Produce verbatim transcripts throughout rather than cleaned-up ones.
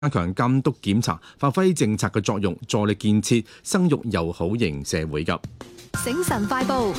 加強監督檢查，發揮政策嘅作用，助力建設生育友好型社會㗎。 醒晨快報。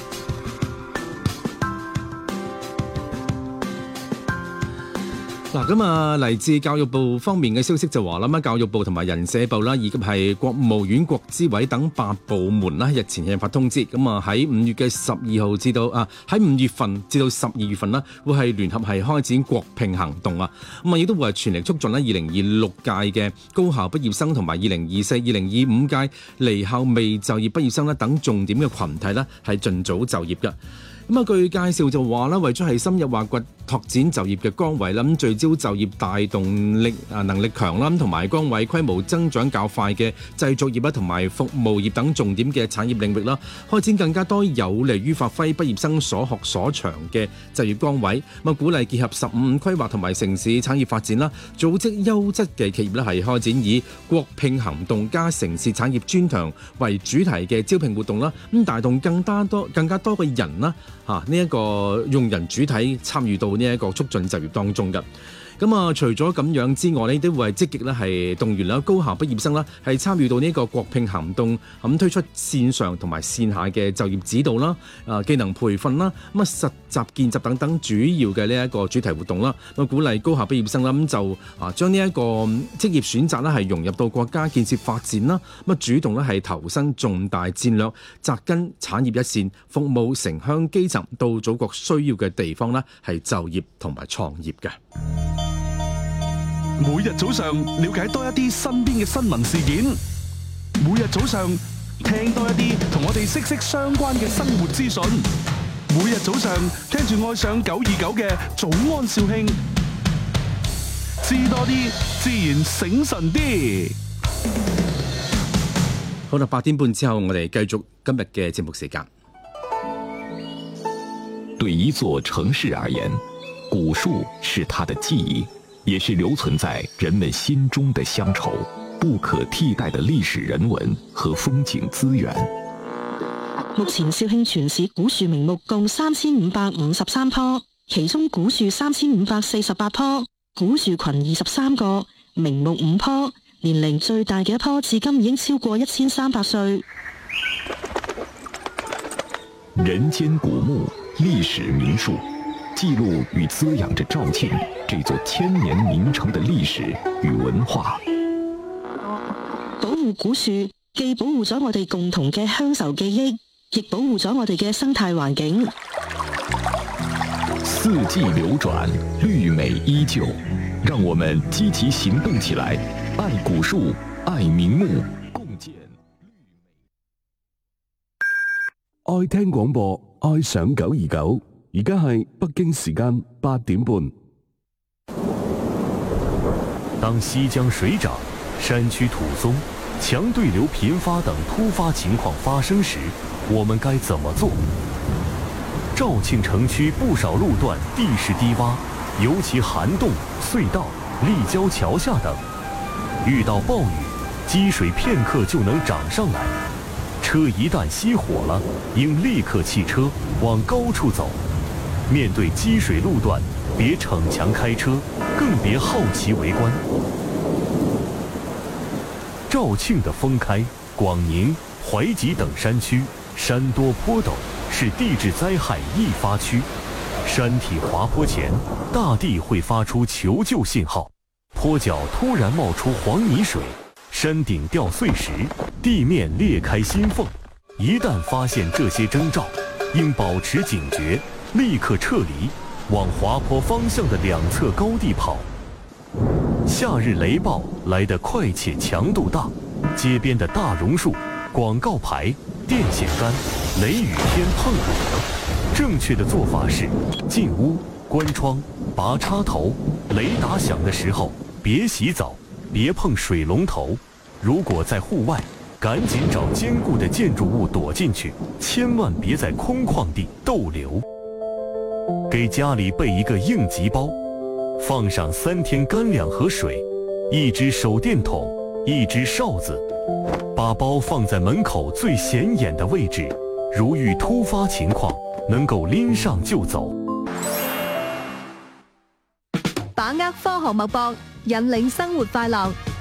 嗱，咁啊，嚟自教育部方面嘅消息就話啦，教育部同埋人社部啦，以及係國務院國資委等八部門啦，日前印發通知，咁啊喺五月嘅十二號至到啊喺五月份至到十二月份啦，會係聯合係開展國聘行動啊，咁啊亦都會係全力促進咧二零二六屆嘅高校畢業生同埋二零二四、二零二五屆離校未就業畢業生咧等重點嘅群體咧係盡早就業嘅。咁啊，據介紹就話啦，為咗係深入挖掘拓展就業嘅崗位啦，咁聚焦就業帶動力啊能力強啦，同埋崗位規模增長較快嘅製造業啦，同埋服務業等重點嘅產業領域啦，開展更加多有利於發揮畢業生所學所長嘅就業崗位。咁啊，鼓勵結合十五五規劃同埋城市產業發展啦，組織優質嘅企業咧係開展以國聘行動加城市產業專長為主題嘅招聘活動啦，咁帶動更加多更加多嘅人啦。啊！呢、這、一個用人主體參與到呢一個促進就業當中嘅。咁啊，除咗咁樣之外呢，都會係積極咧，係動員啦高校畢業生啦，係參與到呢個國聘行動，咁推出線上同埋線下嘅就業指導啦、啊技能培訓啦、咁啊實習見習等等主要嘅呢一個主題活動啦，咁鼓勵高校畢業生啦，咁就啊將呢一個職業選擇咧係融入到國家建設發展啦，咁啊主動咧係投身重大戰略，扎根產業一線，服務城鄉基層到祖國需要嘅地方啦，係就業同埋創業嘅。 每日早上了解多一啲身邊嘅新聞事件，每日早上聽多一啲同我哋息息相關嘅生活資訊，每日早上聽住愛上九二九嘅早安兆慶，知多啲自然醒神啲。 好啦，八點半之後我哋繼續今日嘅節目時間。 對一座城市而言，古樹是它的記憶，也是留存在人們心中的鄉愁，不可替代的歷史人文和風景資源。 目前肇慶全市古樹名木共三千五百五十三棵，其中古樹三千五百四十八棵，古樹群二十三個，名木五棵，年齡最大嘅一棵至今已經超過一千三百歲。 人間古木，歷史名樹，記錄與滋養着肇慶這座千年名城的歷史與文化。 保護古樹，既保護咗我哋共同嘅鄉愁記憶，亦保護咗我哋嘅生態環境。 四季流轉，綠美依舊，讓我們積極行動起來，愛古樹，愛名木，共建綠美。 愛聽廣播，愛上九二九。而家係北京時間八點半。 當西江水漲、山區土鬆、強對流頻發等突發情況發生時，我們該怎麼做？肇慶城區不少路段地勢低洼，尤其涵洞、隧道、立交橋下等，遇到暴雨，積水片刻就能漲上來。車一旦熄火了，應立刻棄車，往高處走。面對積水路段，別逞強開車，更別好奇圍觀。肇慶的封開、廣寧、懷集等山區，山多坡陡，是地質災害易發區。山體滑坡前，大地會發出求救信號，坡腳突然冒出黃泥水，山頂掉碎石，地面裂開心縫。一旦發現這些徵兆，應保持警覺，立刻撤離，往滑坡方向的兩側高地跑。夏日雷暴來得快且強度大，街邊的大榕樹、廣告牌、電線桿、雷雨天碰不得。正確的做法是：進屋、關窗、拔插頭。雷打響的時候，別洗澡，別碰水龍頭。如果在戶外，趕緊找堅固的建築物躲進去，千萬別在空曠地逗留。給家裡備一個應急包，放上三天乾糧和水，一隻手電筒，一隻哨子，把包放在門口最顯眼的位置，如遇突發情況，能夠拎上就走。 把握科學脈搏， 引領生活快樂。